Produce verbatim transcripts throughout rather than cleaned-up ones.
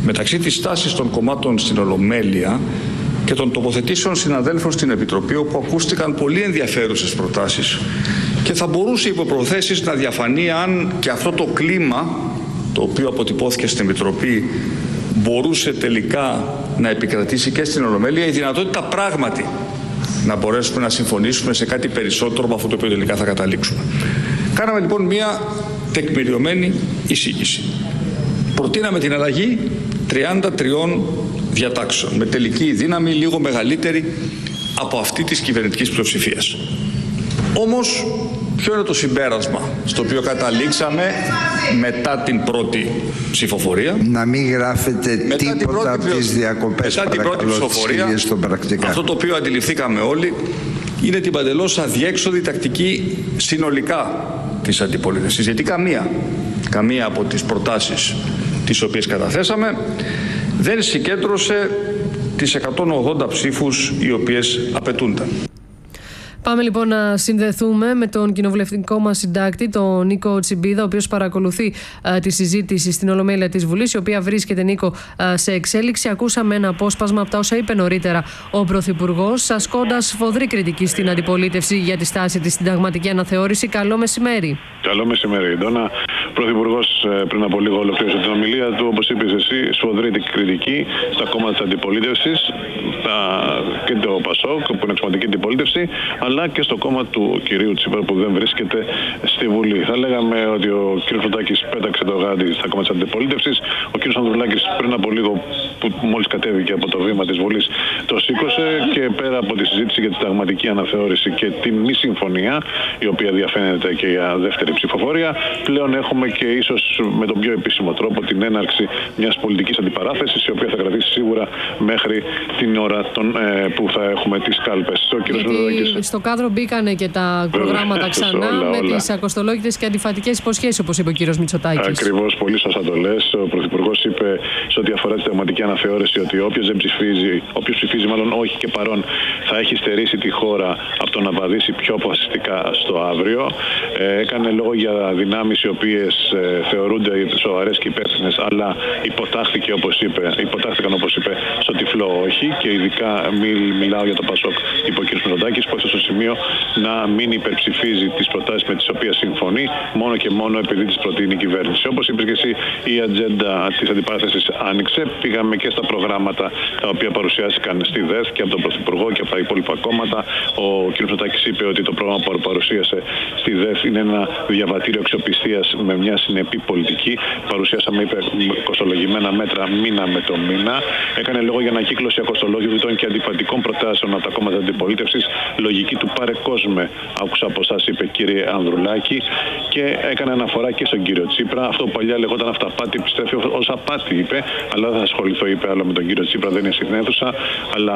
Μεταξύ της στάσης των κομμάτων στην Ολομέλεια και των τοποθετήσεων συναδέλφων στην Επιτροπή, όπου ακούστηκαν πολύ ενδιαφέρουσες προτάσεις και θα μπορούσε υπό προθέσεις να διαφανεί αν και αυτό το κλίμα το οποίο αποτυπώθηκε στην Επιτροπή μπορούσε τελικά να επικρατήσει και στην Ολομέλεια, η δυνατότητα πράγματι να μπορέσουμε να συμφωνήσουμε σε κάτι περισσότερο από αυτό το οποίο τελικά θα καταλήξουμε. Κάναμε λοιπόν μια τεκμηριωμένη εισήγηση. Προτείναμε την αλλαγή τριάντα τριών διατάξεων με τελική δύναμη λίγο μεγαλύτερη από αυτή της κυβερνητικής πλειοψηφίας. Όμως, ποιο είναι το συμπέρασμα στο οποίο καταλήξαμε μετά την πρώτη ψηφοφορία? Να μην γράφετε μετά τίποτα από τις διακοπές, μετά την πρώτη ψηφοφορία, αυτό το οποίο αντιληφθήκαμε όλοι είναι την παντελώς αδιέξοδη τακτική συνολικά της αντιπολίτευσης. Γιατί καμία, καμία από τις προτάσεις τις οποίες καταθέσαμε δεν συγκέντρωσε τις εκατόν ογδόντα ψήφους οι οποίες απαιτούνταν. Πάμε λοιπόν να συνδεθούμε με τον κοινοβουλευτικό μας συντάκτη, τον Νίκο Τσιμπίδα, ο οποίος παρακολουθεί α, τη συζήτηση στην Ολομέλεια της Βουλής, η οποία βρίσκεται, Νίκο, α, σε εξέλιξη. Ακούσαμε ένα απόσπασμα από τα όσα είπε νωρίτερα ο Πρωθυπουργός, ασκώντας σφοδρή κριτική στην αντιπολίτευση για τη στάση της συνταγματική αναθεώρηση. Καλό μεσημέρι. Καλό μεσημέρι, Ντόνα. Ο Πρωθυπουργός πριν από λίγο ολοκλήρωσε την ομιλία του, όπως είπες εσύ, σφοδρή κριτική στα κόμματα της αντιπολίτευσης, και το ΠΑΣΟΚ, που είναι εξωματική αντιπολίτευση, αλλά και στο κόμμα του κυρίου Τσίπρα που δεν βρίσκεται στη Βουλή. Θα λέγαμε ότι ο κ. Μητσοτάκης πέταξε το γάντι στα κόμματα της αντιπολίτευσης. Ο κ. Ανδρουλάκης πριν από λίγο, που μόλις κατέβηκε από το βήμα της Βουλής, το σήκωσε, και πέρα από τη συζήτηση για τη συνταγματική αναθεώρηση και τη μη συμφωνία, η οποία διαφαίνεται και για δεύτερη ψηφοφορία, πλέον έχουμε και ίσως με τον πιο επίσημο τρόπο την έναρξη μιας πολιτικής αντιπαράθεσης, η οποία θα κρατήσει σίγουρα μέχρι την ώρα των, ε, που θα έχουμε τις κάλπες. Ο κ. Γιατί στο κάδρο μπήκανε και τα προγράμματα ξανά όλα, με όλα. τις ακοστολόγητες και αντιφατικές υποσχέσεις, όπως είπε ο κ. Μητσοτάκης. Ακριβώς, πολύ σωστά το λες. Ο Πρωθυπουργός είπε σε ό,τι αφορά τη συνταγματική αναθεώρηση ότι όποιος δεν ψηφίζει, όποιος ψηφίζει μάλλον όχι και παρόν, θα έχει στερήσει τη χώρα από το να βαδίσει πιο αποφασιστικά στο αύριο. Ε, έκανε λόγο για δυνάμεις οι οποίες ε, θεωρούνται σοβαρές και υπεύθυνες, αλλά υποτάχθηκε, όπως είπε, υποτάχθηκαν όπως είπε στο τυφλό όχι, και ειδικά μιλ, μιλάω για το ΠΑΣΟΚ, είπε ο κ. Μητσοτάκης, που έφτασε στο σημείο να μην υπερψηφίζει τις προτάσεις με τις οποίες συμφωνεί, μόνο και μόνο επειδή τις προτείνει η κυβέρνηση. Όπως είπες και εσύ, η ατζέντα της αντιπαράθεσης άνοιξε. Πήγαμε και στα προγράμματα τα οποία παρουσιάστηκαν στη ΔΕΘ και από τον Πρωθυπουργό και από τα υπόλοιπα κόμματα. Ο κ. Μητσοτάκης είπε ότι το πρόγραμμα που παρουσίασε στη ΔΕΘ είναι ένα διαβατήριο αξιοπιστίας με μια συνεπή πολιτική. Παρουσιάσαμε, είπε, κοστολογημένα μέτρα μήνα με το μήνα. Έκανε λόγο για ανακύκλωση ακοστολόγητων και αντιφατικών προτάσεων από τα κόμματα της αντιπολίτευσης. Λογική του πάρε κόσμε, άκουσα από εσάς, είπε, κύριε Ανδρουλάκη, και έκανε αναφορά και στον κύριο Τσίπρα. Αυτό που παλιά λεγόταν αυταπάτη, πιστεύει ως απάτη, είπε, αλλά δεν θα ασχοληθώ, είπε, άλλο με τον κύριο Τσίπρα, δεν είναι στην αίθουσα. Αλλά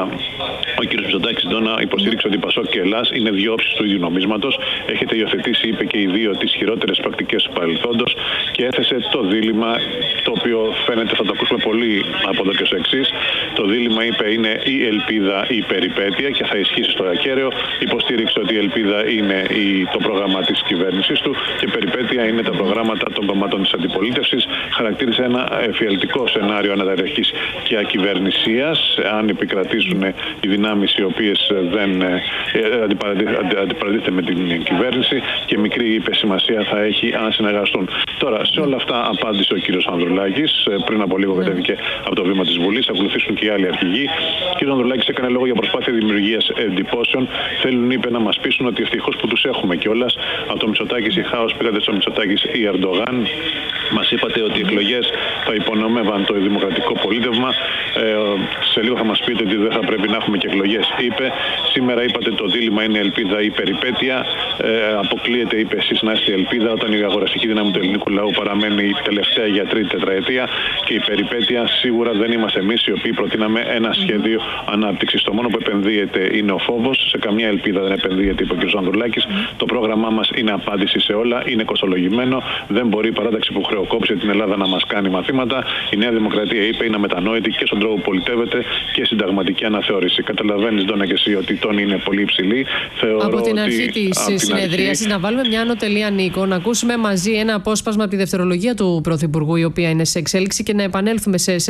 ο κύριος Μητσοτάκης, Ντόνα, υποστήριξε ότι ΠΑΣΟΚ και Ελλάς είναι δύο όψεις του ίδιου νομίσματος. Έχετε υιοθετήσει, είπε, και οι δύο τις χειρότερες πρακτικές του παρελθόντος, και έθεσε το δίλημμα, το οποίο φαίνεται θα το ακούσουμε πολύ από εδώ και στο εξής. Το δίλημμα, είπε, είναι η ελπίδα ή η περιπέτεια, και θα ισχύσει στο ακέραιο. Υποστήριξε ότι η ελπίδα είναι η, το πρόγραμμα της κυβέρνησης του και η περιπέτεια είναι τα προγράμματα των κομμάτων της αντιπολίτευσης. Χαρακτήρισε ένα εφιαλτικό σενάριο αναταραχής και ακυβερνησίας, αν επικρατήσουν οι δυνάμεις οι οποίες δεν αντιπαρατίθεται με την κυβέρνηση, και μικρή, είπε, σημασία θα έχει αν συνεργαστούν. Τώρα, σε όλα αυτά απάντησε ο κύριος Ανδρουλάκης. Πριν από λίγο κατέβηκε από το βήμα της Βουλής. Θα ακολουθήσουν και οι άλλοι αρχηγοί. Ο κύριος Ανδρουλάκης έκανε λόγο για προσπάθεια δημιουργίας εντυπώσεων. Θέλουν, είπε, να μας πείσουν ότι ευτυχώς που τους έχουμε κιόλας. Από το Μητσοτάκης η Χάος, πήγατε στο Μητσοτάκης η Ερντογάν. Μας είπατε ότι οι εκλογές θα υπονομεύαν το δημοκρατικό πολίτευμα. Ε, σε λίγο θα μας πείτε ότι δεν θα πρέπει να έχουμε και εκλογές, είπε. Σήμερα είπατε το δίλημμα είναι ελπίδα ή περιπέτεια. Ε, αποκλείεται, είπε, εσείς να είστε ελπίδα όταν η αγοραστική δύναμη του ελληνικού λαού παραμένει η τελευταία για τρίτη τετραετία, και η περιπέτεια σίγουρα δεν είμαστε εμείς οι οποίοι προτείναμε ένα σχέδιο ανάπτυξης. Το μόνο που επενδύεται είναι ο φόβος, σε καμιά ελπίδα δεν επενδύεται, είπε ο κ. Ανδρουλάκης. Το πρόγραμμά μας είναι απάντηση σε όλα, είναι κοστολογημένο, δεν μπορεί η παράταξη που χρεοκόψει την Ελλάδα να μας κάνει μαθήματα. Η Νέα Δημοκρατία, είπε, είναι αμετανόητη και στον τρόπο που πολιτεύεται και συνταγματική αναθεώρηση. Καταλαβαίνεις, Ντόνα, και εσύ ότι η τόνη είναι πολύ υψηλή. Θεωρώ από την αρχή ότι της συνεδρίασης, αρχή... να βάλουμε μια ανωτελεία, Νίκο, να ακούσουμε μαζί ένα απόσπασμα από τη δευτερολογία του Πρωθυπουργού, η οποία είναι σε εξέλιξη, και να επανέλθουμε σε